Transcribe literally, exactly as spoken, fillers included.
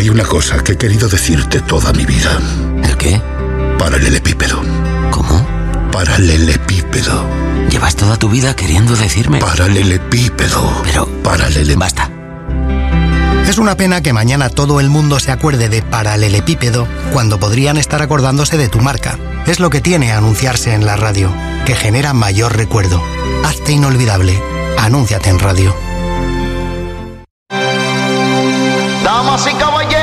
Hay una cosa que he querido decirte toda mi vida. ¿El qué? Paralelepípedo. ¿Cómo? Paralelepípedo. Llevas toda tu vida queriendo decirme... Paralelepípedo. Pero... Paralele... Basta. Es una pena que mañana todo el mundo se acuerde de paralelepípedo cuando podrían estar acordándose de tu marca. Es lo que tiene anunciarse en la radio, que genera mayor recuerdo. Hazte inolvidable. Anúnciate en radio. Damas y caballeros.